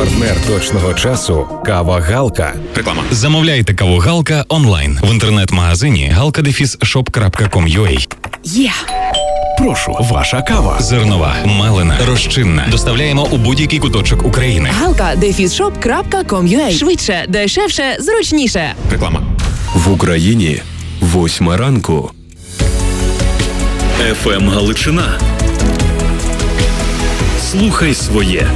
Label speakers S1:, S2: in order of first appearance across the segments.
S1: Партнер точного часу – кава Галка.
S2: Реклама. Замовляйте каву Галка онлайн в інтернет-магазині galka-shop.com.ua.
S1: Є! Прошу, ваша кава.
S2: Зернова, мелена, розчинна. Доставляємо у будь-який куточок України.
S3: galka-shop.com.ua. Швидше, дешевше, зручніше.
S2: Реклама.
S1: В Україні 8 ранку.
S4: ФМ Галичина. Слухай своє.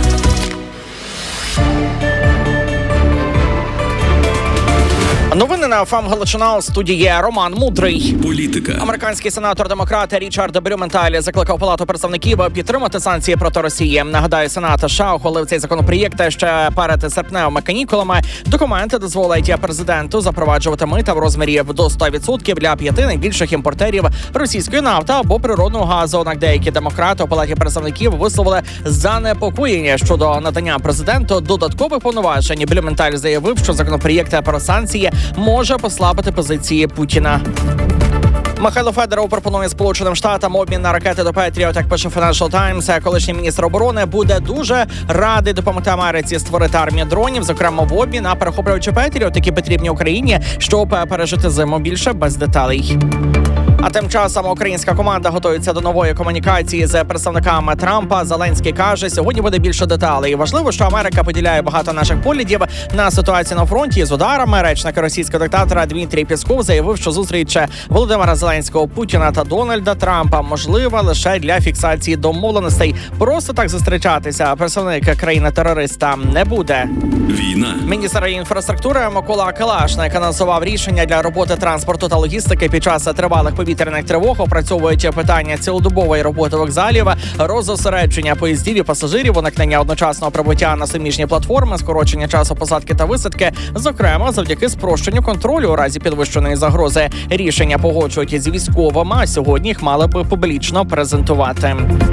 S5: Новини на ФМ Галичина. У студії Роман Мудрий.
S4: Політика.
S5: Американський сенатор-демократ Річард Блюменталь закликав Палату представників підтримати санкції проти Росії. Нагадаю, Сенат США ухвалив цей законопроєкт ще перед серпневими канікулами. Документи дозволять президенту запроваджувати мита в розмірі до 100% для 5 найбільших імпортерів російської нафти або природного газу. Однак деякі демократи у Палаті представників висловили занепокоєння щодо надання президенту додаткових повноважень. Блюменталь заявив, що законопроєкт про санкції може послабити позиції Путіна. Михайло Федоров пропонує Сполученим Штатам обмін на ракети до Петріот. Як пише Financial Times, колишній міністр оборони буде дуже радий допомогти Америці створити армію дронів, зокрема в обмін на перехоплювачі Петріот, які потрібні Україні, щоб пережити зиму. Більше без деталей. А тим часом українська команда готується до нової комунікації з представниками Трампа. Зеленський каже, сьогодні буде більше деталей. Важливо, що Америка поділяє багато наших поглядів на ситуацію на фронті з ударами. Речник російського диктатора Дмитрій Пєсков заявив, що зустріч Володимира Зеленського, Путіна та Дональда Трампа можлива лише для фіксації домовленостей. Просто так зустрічатися представник країни-терориста не буде.
S4: Війна.
S5: Міністр інфраструктури Микола Калашник анонсував рішення для роботи транспорту та логістики під час тривалих повітряних тривог. Опрацьовують питання цілодобової роботи вокзалів, розосередження поїздів і пасажирів, уникнення одночасного прибуття на суміжні платформи, скорочення часу посадки та висадки, зокрема завдяки спрощенню контролю у разі підвищеної загрози. Рішення погоджують з військовими, а сьогодні їх мали би публічно презентувати.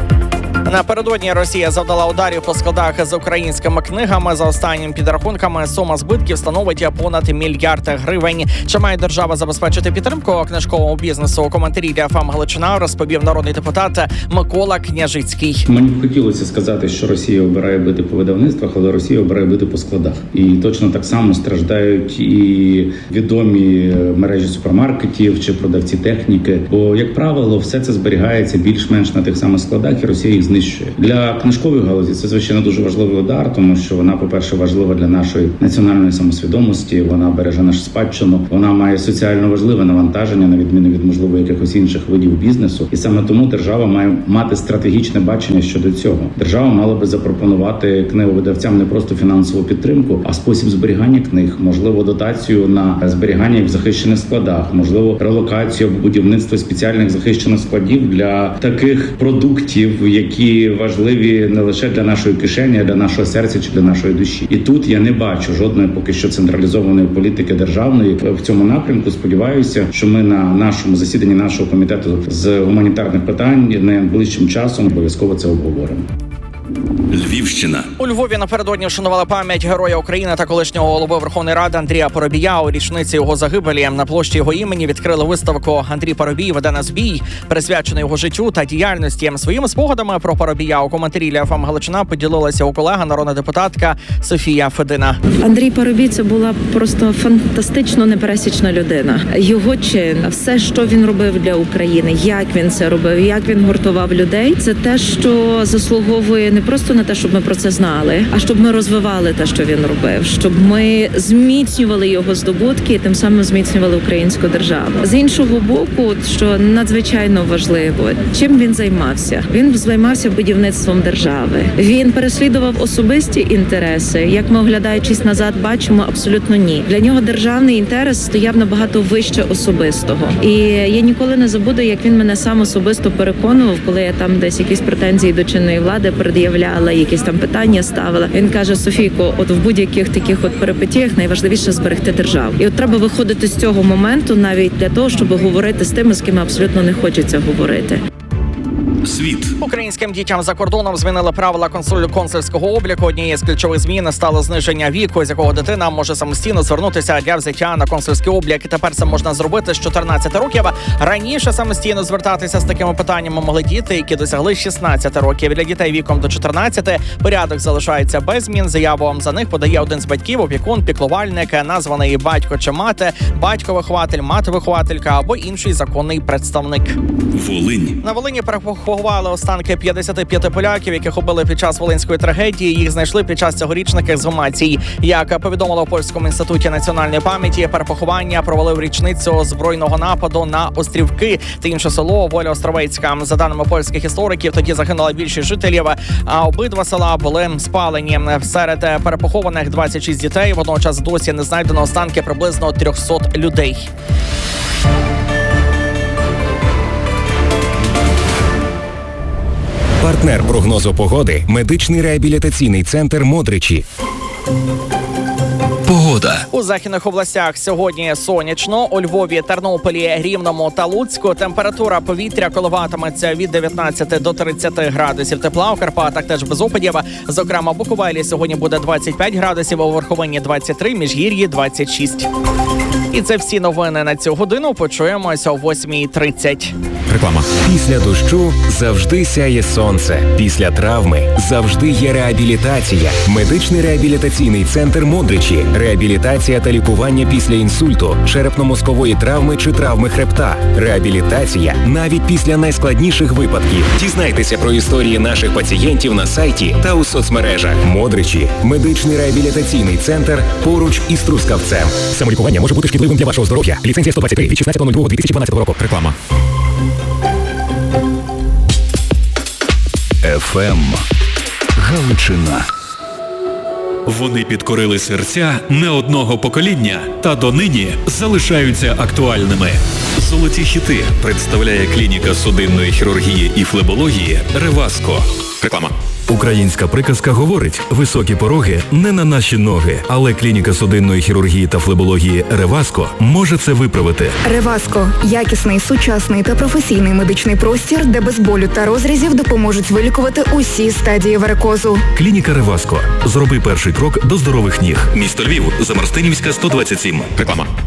S5: Напередодні Росія завдала ударів по складах з українськими книгами. За останніми підрахунками, сума збитків становить понад $1 мільярд. Чи має держава забезпечити підтримку книжковому бізнесу? У коментарі для ФМ Галичина розповів народний депутат Микола Княжицький.
S6: Мені б хотілося сказати, що Росія обирає бити по видавництвах, але Росія обирає бити по складах. І точно так само страждають і відомі мережі супермаркетів чи продавці техніки. Бо, як правило, все це зберігається більш-менш на тих самих складах, і Росія їх знищує. Для книжкової галузі це, звичайно, дуже важливий удар, тому що вона, по-перше, важлива для нашої національної самосвідомості, вона береже нашу спадщину, вона має соціально важливе навантаження, на відміну від, можливо, якихось інших видів бізнесу. І саме тому держава має мати стратегічне бачення щодо цього. Держава мала би запропонувати книговидавцям не просто фінансову підтримку, а спосіб зберігання книг, можливо, дотацію на зберігання в захищених складах, можливо, релокацію або будівництво спеціальних захищених складів для таких продуктів, які важливі не лише для нашої кишені, а для нашого серця чи для нашої душі. І тут я не бачу жодної поки що централізованої політики державної в цьому напрямку. Сподіваюся, що ми на нашому засіданні нашого комітету з гуманітарних питань найближчим часом обов'язково це обговоримо.
S4: Львівщина.
S5: У Львові напередодні вшанували пам'ять Героя України та колишнього голови Верховної Ради Андрія Парубія. У річниці його загибелі на площі його імені відкрили виставку «Андрій Парубій веде нас в бій», присвячену його життю та діяльності. Своїми спогадами про Парубія у коментарі для ФМ Галичина поділилася у колега, народна депутатка Софія Федина.
S7: Андрій Парубій – це була просто фантастично непересічна людина. Його чин, все, що він робив для України, як він це робив, як він гуртував людей, це те, що заслуговує не просто на те, щоб ми про це знали, а щоб ми розвивали те, що він робив, щоб ми зміцнювали його здобутки і тим самим зміцнювали українську державу. З іншого боку, що надзвичайно важливо, чим він займався? Він займався будівництвом держави. Він переслідував особисті інтереси. Як ми, оглядаючись назад, бачимо, абсолютно ні. Для нього державний інтерес стояв набагато вище особистого. І я ніколи не забуду, як він мене сам особисто переконував, коли я там десь якісь претензії до чинної влади пред'являла, якісь там питання ставила. Він каже: Софійко, от в будь-яких таких от перипетіях найважливіше зберегти державу. І от треба виходити з цього моменту навіть для того, щоб говорити з тими, з ким абсолютно не хочеться говорити.
S4: Світ.
S5: Українським дітям за кордоном змінили правила консульського обліку. Однією з ключових змін стало зниження віку, з якого дитина може самостійно звернутися для взяття на консульський облік. І тепер це можна зробити з 14 років. Раніше самостійно звертатися з такими питаннями могли діти, які досягли 16 років. Для дітей віком до 14 порядок залишається без змін. Заяву за них подає один з батьків, опікун, піклувальник, названий батько чи мати, батько-вихователь, мати-вихователька або інший законний представник.
S4: Волинь.
S5: На Волині перепоховали останки 55 поляків, яких убили під час волинської трагедії. Їх знайшли під час цьогорічних ексгумацій. Як повідомило у Польському інституті національної пам'яті, перепоховання провели в річницю збройного нападу на Острівки та інше село Воля Островецька. За даними польських істориків, тоді загинула більшість жителів, а обидва села були спалені. Серед перепохованих 26 дітей. Водночас досі не знайдено останки приблизно 300 людей.
S1: Партнер прогнозу погоди – медичний реабілітаційний центр «Модричі».
S2: Погода.
S5: У західних областях сьогодні сонячно. У Львові, Тернополі, Рівному та Луцьку температура повітря коливатиметься від 19 до 30 градусів тепла. У Карпатах теж без опадів. Зокрема, в Буковелі сьогодні буде 25 градусів, у Верховині 23, Міжгір'ї 26. І це всі новини на цю годину. Почуємося о 8:30.
S2: Реклама.
S1: Після дощу завжди сяє сонце. Після травми завжди є реабілітація. Медичний реабілітаційний центр «Модричі». Реабілітація та лікування після інсульту, черепно-мозкової травми чи травми хребта. Реабілітація навіть після найскладніших випадків. Дізнайтеся про історії наших пацієнтів на сайті та у соцмережах. «Модричі» – медичний реабілітаційний центр поруч із Трускавцем.
S2: Самолікування може бути шкідливим для вашого здоров'я. Ліцензія 123 від 16.02.2012 року. Реклама.
S1: ФМ Галичина.
S4: Вони підкорили серця не одного покоління та донині залишаються актуальними. Золоті хіти представляє клініка судинної хірургії і флебології «Реваско».
S2: Реклама.
S1: Українська приказка говорить: високі пороги не на наші ноги, але клініка судинної хірургії та флебології «Реваско» може це виправити.
S8: Реваско – якісний, сучасний та професійний медичний простір, де без болю та розрізів допоможуть вилікувати усі стадії варикозу.
S1: Клініка «Реваско». Зроби перший крок до здорових ніг.
S4: Місто Львів, Замарстинівська, 127.
S2: Реклама.